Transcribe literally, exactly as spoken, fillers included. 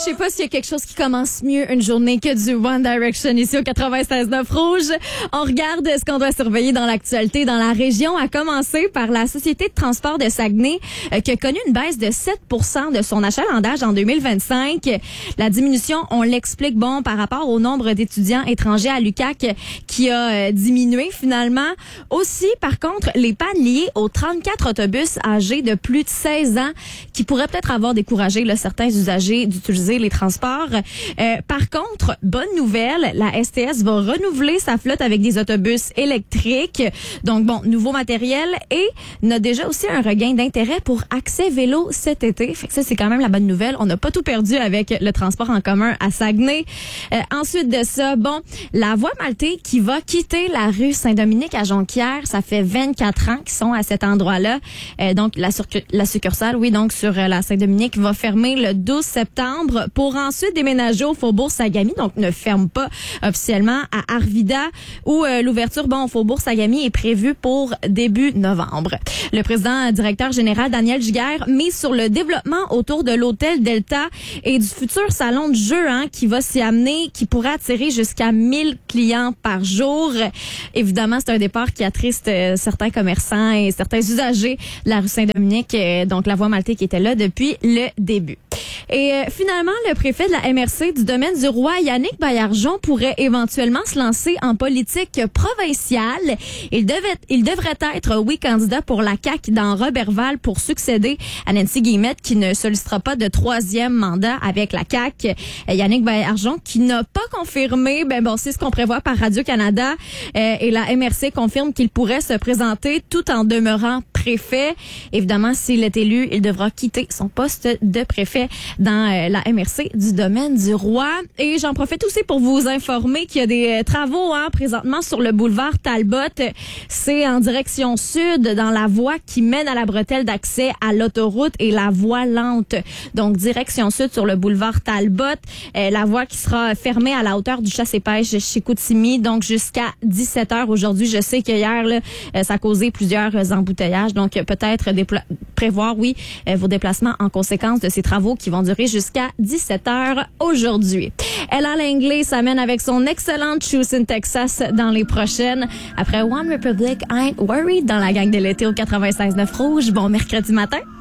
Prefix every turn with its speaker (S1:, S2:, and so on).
S1: Je sais pas s'il y a quelque chose qui commence mieux une journée que du One Direction ici au quatre-vingt-seize neuf Rouge. On regarde ce qu'on doit surveiller dans l'actualité dans la région, à commencer par la Société de transport de Saguenay euh, qui a connu une baisse de sept pour cent de son achalandage en deux mille vingt-cinq. La diminution, on l'explique, bon, par rapport au nombre d'étudiants étrangers à l'U Q A C qui a euh, diminué finalement. Aussi, par contre, les pannes liées aux trente-quatre autobus âgés de plus de seize ans qui pourraient peut-être avoir découragé là, certains usagers d'utiliser les transports. Euh, par contre, bonne nouvelle, la S T S va renouveler sa flotte avec des autobus électriques. Donc bon, nouveau matériel et on a déjà aussi un regain d'intérêt pour Accès Vélo cet été. Fait que ça, c'est quand même la bonne nouvelle. On n'a pas tout perdu avec le transport en commun à Saguenay. Euh, ensuite de ça, bon, la Voie Maltais qui va quitter la rue Saint-Dominique à Jonquière. Ça fait vingt-quatre ans qu'ils sont à cet endroit-là. Euh, donc la, la succursale, oui, donc sur euh, la Saint-Dominique va fermer le douze septembre pour ensuite déménager au Faubourg Sagami. Donc ne ferme pas officiellement à Arvida où euh, l'ouverture, bon, au Faubourg Sagami est prévue pour début novembre. Le président directeur général Daniel Giguère mise sur le développement autour de l'hôtel Delta et du futur salon de jeu hein, qui va s'y amener, qui pourrait attirer jusqu'à mille clients par jour. Évidemment, c'est un départ qui attriste euh, certains commerçants et certains usagers de la rue Saint-Dominique, euh, donc la Voie Maltais qui était là depuis le début. Et euh, finalement, le préfet de la M R C du domaine du Roi, Yannick Baillargeon, pourrait éventuellement se lancer en politique provinciale. Il devait, il devrait être, oui, candidat pour la C A Q dans Roberval pour succéder à Nancy Guillemette, qui ne sollicitera pas de troisième mandat avec la C A Q. Euh, Yannick Baillargeon, qui n'a pas confirmé, ben bon, c'est ce qu'on prévoit par Radio-Canada, euh, et la M R C confirme qu'il pourrait se présenter tout en demeurant préfet. Évidemment, s'il est élu, il devra quitter son poste de préfet dans euh, la M R C du domaine du Roi. Et j'en profite aussi pour vous informer qu'il y a des euh, travaux hein, présentement sur le boulevard Talbot. C'est en direction sud, dans la voie qui mène à la bretelle d'accès à l'autoroute et la voie lente. Donc, direction sud sur le boulevard Talbot. Euh, la voie qui sera fermée à la hauteur du chasse-et-pêche chez Chicoutimi, donc jusqu'à dix-sept heures aujourd'hui. Je sais qu'hier, là, euh, ça a causé plusieurs euh, embouteillages. Donc, euh, peut-être dépla- prévoir, oui, euh, vos déplacements en conséquence de ces travaux qui vont durer jusqu'à dix-sept heures aujourd'hui. Ella Langley s'amène avec son excellente Choose in Texas dans les prochaines. Après One Republic, I Ain't Worried dans la gang de l'été au quatre-vingt-seize neuf Rouge. Bon mercredi matin.